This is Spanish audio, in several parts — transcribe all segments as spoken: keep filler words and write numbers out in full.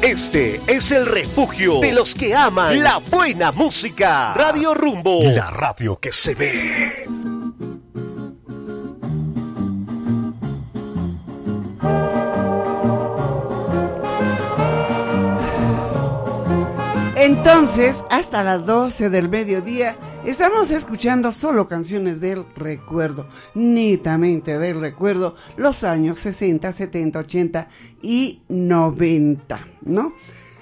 Este es el refugio de los que aman la buena música. Radio Rumbo, la radio que se ve. Entonces, hasta las doce del mediodía, estamos escuchando solo canciones del recuerdo, netamente del recuerdo, los años sesenta, setenta, ochenta y noventa, ¿no?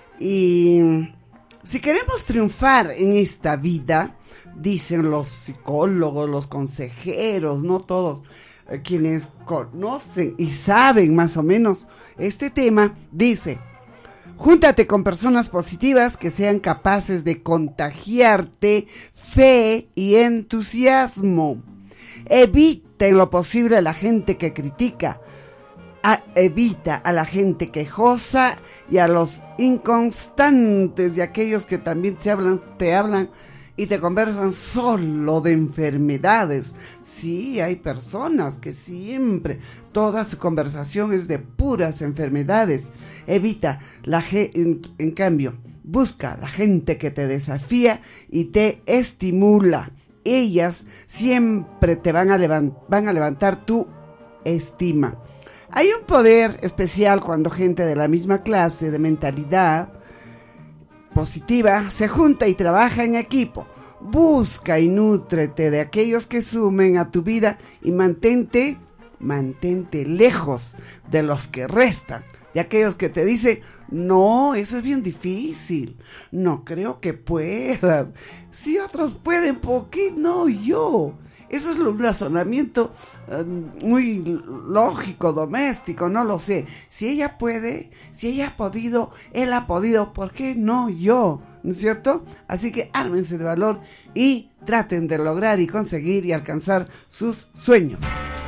Y si queremos triunfar en esta vida, dicen los psicólogos, los consejeros, no todos, eh, quienes conocen y saben más o menos este tema, dice: júntate con personas positivas que sean capaces de contagiarte fe y entusiasmo. Evita en lo posible a la gente que critica. A, evita a la gente quejosa y a los inconstantes y aquellos que también te hablan, te hablan y te conversan solo de enfermedades. Sí, hay personas que siempre, toda su conversación es de puras enfermedades. Evita, la en, en cambio, busca la gente que te desafía y te estimula. Ellas siempre te van a, levant, van a levantar tu estima. Hay un poder especial cuando gente de la misma clase, de mentalidad positiva, se junta y trabaja en equipo. Busca y nútrete de aquellos que sumen a tu vida y mantente, mantente lejos de los que restan, de aquellos que te dicen: no, eso es bien difícil, no creo que puedas, si otros pueden, ¿por qué no yo? Eso es un razonamiento um, muy lógico, doméstico, no lo sé. Si ella puede, si ella ha podido, él ha podido, ¿por qué no yo? ¿No es cierto? Así que ármense de valor y traten de lograr y conseguir y alcanzar sus sueños.